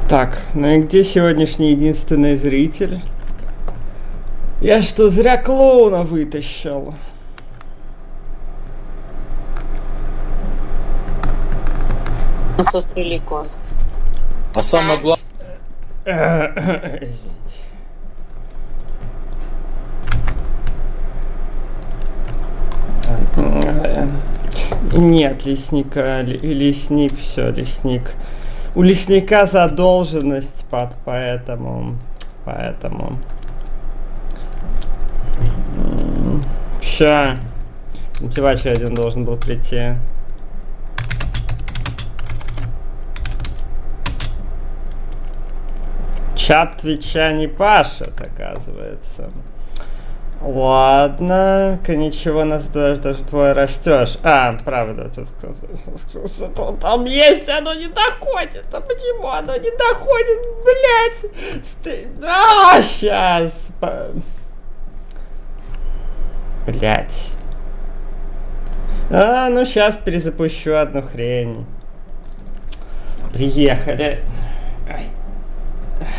Так, ну и где сегодняшний единственный зритель? Я что, зря клоуна вытащил? Состреликоз. А самое главное... Извините. Нет, лесника, лесник, все, лесник. У лесника задолженность поэтому. Ща. Мотивач один должен был прийти. Чат Твича не пашет, оказывается. Ладно, ничего, нас даже твой растешь. Правда, тут там есть, оно не доходит. А почему оно не доходит, блять? Сейчас. Блять. Ну сейчас перезапущу одну хрень. Приехали. Ай.